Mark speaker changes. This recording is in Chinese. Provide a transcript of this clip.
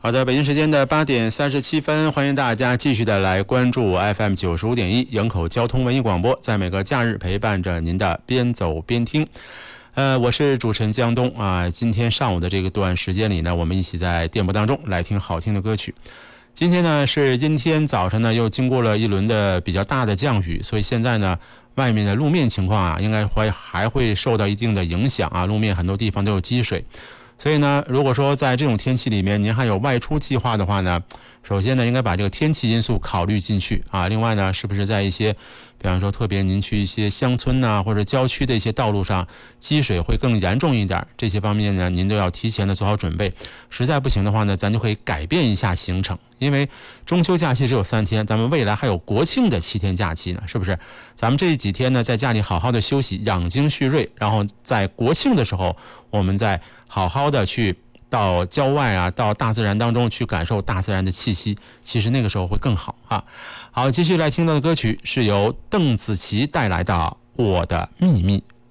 Speaker 1: 好的，北京时间的8点37分，欢迎大家继续的来关注 FM 95.1营口交通文艺广播，在每个假日陪伴着您的边走边听。我是主持人江东啊。今天上午的这个段时间里呢，我们一起在电波当中来听好听的歌曲。今天呢是阴天，早晨呢又经过了一轮的比较大的降雨，所以现在呢外面的路面情况啊，应该还会受到一定的影响啊，路面很多地方都有积水。所以呢，如果说在这种天气里面您还有外出计划的话呢，首先呢应该把这个天气因素考虑进去啊。另外呢，是不是在一些比方说特别您去一些乡村啊或者郊区的一些道路上积水会更严重一点，这些方面呢您都要提前的做好准备。实在不行的话呢，咱就可以改变一下行程，因为中秋假期只有3天，咱们未来还有国庆的7天假期呢，是不是？咱们这几天呢在家里好好的休息，养精蓄锐，然后在国庆的时候我们再好好的去到郊外啊，到大自然当中去感受大自然的气息，其实那个时候会更好啊。好，继续来听到的歌曲是由邓紫棋带来的《我的秘密》。